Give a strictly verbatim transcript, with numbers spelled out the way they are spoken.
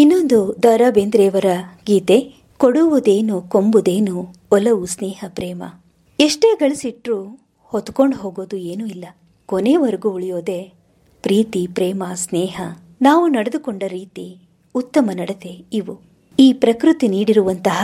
ಇನ್ನೊಂದು ದ ರಾ ಬೇಂದ್ರೆಯವರ ಗೀತೆ, ಕೊಡುವುದೇನು ಕೊಂಬುದೇನು ಒಲವು ಸ್ನೇಹ ಪ್ರೇಮ. ಎಷ್ಟೇ ಗಳಿಸಿಟ್ರೂ ಹೊತ್ಕೊಂಡು ಹೋಗೋದು ಏನೂ ಇಲ್ಲ, ಕೊನೆವರೆಗೂ ಉಳಿಯೋದೆ ಪ್ರೀತಿ ಪ್ರೇಮ ಸ್ನೇಹ, ನಾವು ನಡೆದುಕೊಂಡ ರೀತಿ, ಉತ್ತಮ ನಡತೆ. ಇವು ಈ ಪ್ರಕೃತಿ ನೀಡಿರುವಂತಹ